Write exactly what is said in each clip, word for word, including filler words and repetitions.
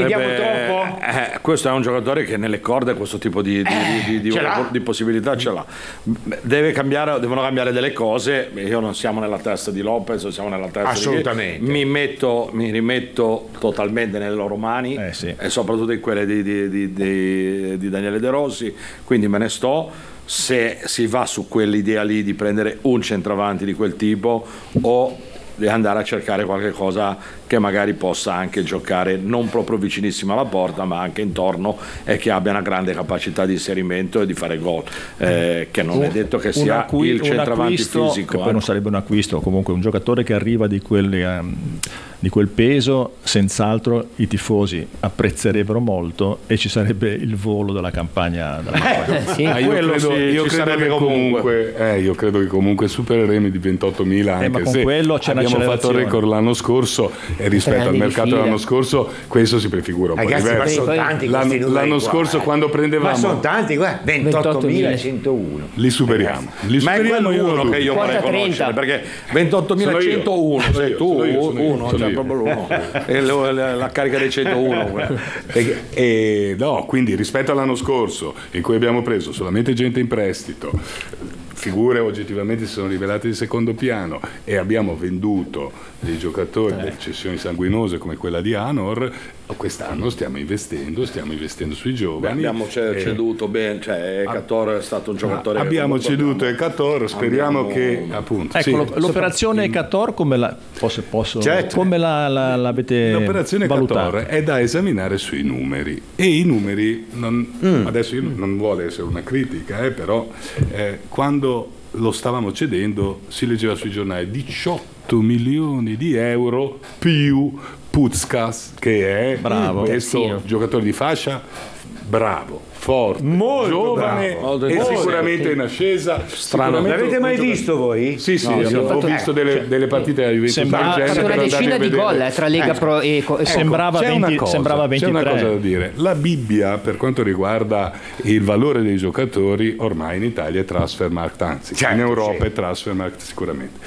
chiediamo troppo? Eh, questo è un giocatore che nelle corde questo tipo di, di, Eh, di, di, ce di, l'ha. di possibilità ce l'ha. Deve cambiare, devono cambiare delle cose. Io non siamo nella testa di Lopez, non siamo nella testa Assolutamente. di chi. Mi metto, mi rimetto totalmente nelle loro mani, Eh, sì. e soprattutto in quelle di, di, di, di, di Daniele De Rossi, quindi me ne sto. Se si va su quell'idea lì di prendere un centravanti di quel tipo, o di andare a cercare qualche cosa che magari possa anche giocare non proprio vicinissimo alla porta, ma anche intorno, e che abbia una grande capacità di inserimento e di fare gol, eh, che non un, è detto che sia acqui- il centravanti acquisto, fisico, che poi eh. non sarebbe un acquisto, comunque un giocatore che arriva di quelli, um, di quel peso, senz'altro i tifosi apprezzerebbero molto e ci sarebbe il volo della campagna, della campagna. Sì. Ah, io Quello credo, sì, io ci credo sarebbe che comunque. comunque, eh, io credo che comunque supereremo di ventottomila, anche Eh, ma con se quello c'è abbiamo fatto il un'accelerazione. record l'anno scorso, e rispetto al anni di mercato fila. dell'anno scorso questo si prefigura un Ragazzi, po' ma diverso. sono tanti questi L'anno, numeri l'anno qua, scorso eh. quando prendevamo, Ma sono tanti, guarda, ventottomilacentouno. li superiamo, li Ma è superiamo, quello io uno lo che io dubito. vorrei quaranta conoscere, trenta. perché ventottomilacentouno, Sono sei io, tu sono io, sono io, uno, sono cioè io. proprio l'uno, e lo- la, la carica dei centouno. Perché- eh, no, quindi rispetto all'anno scorso, in cui abbiamo preso solamente gente in prestito, figure oggettivamente si sono rivelate di secondo piano, e abbiamo venduto dei giocatori per cessioni sanguinose come quella di Anor, quest'anno stiamo investendo, stiamo investendo sui giovani. Abbiamo ce- Eh, ceduto bene, cioè Cator è stato un giocatore. abbiamo che ceduto abbiamo- Ecator, speriamo abbiamo- che appunto Ecco, sì, lo- l'operazione Cator come la, posso, posso, Certo. come la, la, l'avete l'operazione valutata? Cator è da esaminare sui numeri, e i numeri non- adesso io non vuole essere una critica, eh, però eh, quando lo stavamo cedendo si leggeva sui giornali diciotto milioni di euro più Putzkas, che è Bravo. questo Terzino. giocatore di fascia bravo, forte, Molto giovane bravo. Molto e bravo. sicuramente in ascesa. Strano. Sicuramente L'avete mai un giocatore- visto voi? Sì, sì, No, io abbiamo ho fatto- visto delle, delle partite della Juventus sembra- del ha genere Ha fatto per una andare decina a di vedere. gol eh, tra Lega Pro e, co- e Ecco, Sembrava c'è una venti cosa, sembrava C'è ventitré. una cosa da dire. La Bibbia, per quanto riguarda il valore dei giocatori, ormai in Italia è Transfermarkt, anzi Certo, in Europa sì. è Transfermarkt sicuramente.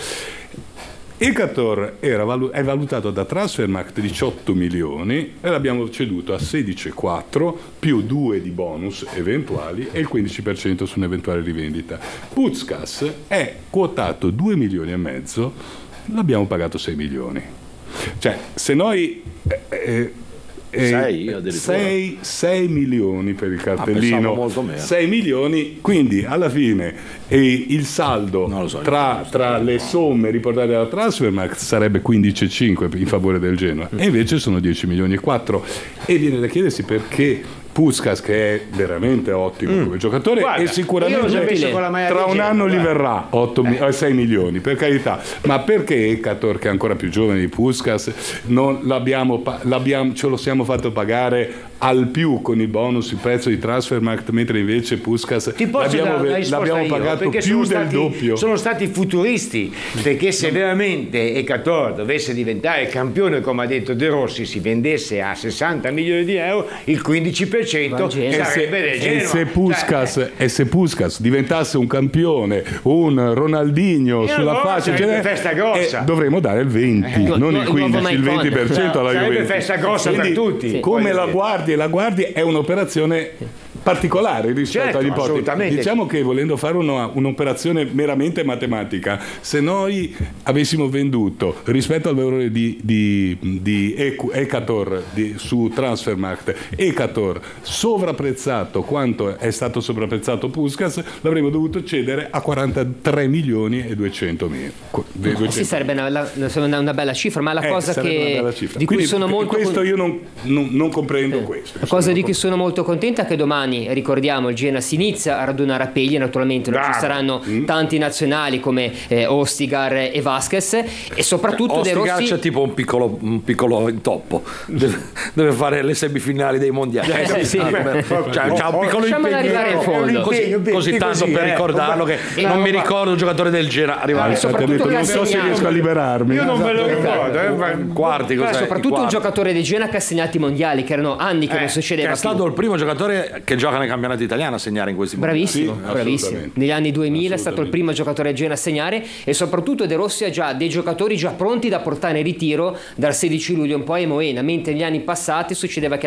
Il Cator era valu- è valutato da Transfermarkt diciotto milioni e l'abbiamo ceduto a sedici virgola quattro più due di bonus eventuali e il quindici per cento su un'eventuale rivendita. Putzkas è quotato due milioni e mezzo, l'abbiamo pagato sei milioni. Cioè, se noi eh, eh, Sei, addirittura. sei, sei milioni per il pensavo cartellino, molto meno. sei milioni, quindi alla fine eh, il saldo Non lo so, tra, tra le somme riportate dalla Transfermarkt sarebbe quindici virgola cinque in favore del Genoa, e invece sono dieci milioni e quattro, e viene da chiedersi perché Putzkas, che è veramente ottimo come giocatore, Guarda, e io l'ho già sicuramente visto con la maglia tra del un anno Genoa, gli guarda. verrà otto mi- eh, sei milioni, per carità, ma perché Ecator, che è ancora più giovane di Putzkas, non l'abbiamo, pa- l'abbiamo- ce lo siamo fatto pagare al più con i bonus, il prezzo di Transfermarkt, mentre invece Putzkas Ti posso l'abbiamo, dare una ve- risposta l'abbiamo io, pagato perché più sono del stati, doppio. sono stati futuristi, perché se veramente Ecator dovesse diventare campione, come ha detto De Rossi, si vendesse a sessanta milioni di euro, il quindici per cento Ma Genoa. sarebbe del E Genoa. se Puskás, Cioè, e se Puskás diventasse un campione, un Ronaldinho E sulla allora faccia, sarebbe cioè, festa grossa. eh, dovremmo dare il venti, Eh, non no, il il nuovo quindici, il Maicon. venti per cento alla Sarebbe Juventus. festa grossa per Quindi, tutti. Sì. come Voglio la dire. guardi, la guardi è un'operazione particolare rispetto Certo, agli ipotesi. assolutamente. Diciamo che volendo fare una- un'operazione meramente matematica, se noi avessimo venduto rispetto al valore di, di, di Ecu- Ecator di- su Transfermarkt, Ecator sovrapprezzato quanto è stato sovrapprezzato Puskás, l'avremmo dovuto cedere a quarantatré milioni e duecento mila. Eh sì, sarebbe una, la- una- una bella cifra, ma la Eh, cosa sarebbe una che, bella cifra. di cui Quindi, sono per molto questo con- io non, non- non comprendo questo. la cosa di cui sono molto contenta è che domani, ricordiamo, il Genoa si inizia a radunare a Peglia, naturalmente non ci Bravo. saranno tanti nazionali come eh, Ostigar e Vasquez, e soprattutto De Ostigar Rossi. c'è tipo un piccolo, un piccolo intoppo, deve, deve fare le semifinali dei mondiali. Eh, sì, sì. Cioè, c'ha un piccolo Lasciamolo arrivare in fondo. così, Impegno, così impegno, tanto così, per eh. ricordarlo che E non no, mi ma- ricordo un giocatore del Genoa arrivare. Eh, soprattutto detto, la non so se segnale. riesco a liberarmi. Io non me lo ricordo. eh, ma- quarti, Beh, cos'è? soprattutto I un quarti. giocatore di Genoa che ha segnato i mondiali, che erano anni che Eh, non che succedeva è più. stato il primo giocatore che gioca nei campionati italiani a segnare in questi Bravissimo, Sì, bravissimo. assolutamente. Negli anni duemila è stato il Assolutamente. primo giocatore del Genoa a segnare, e soprattutto De Rossi ha già dei giocatori già pronti da portare in ritiro dal sedici luglio in poi a Moena, mentre negli anni passati succedeva che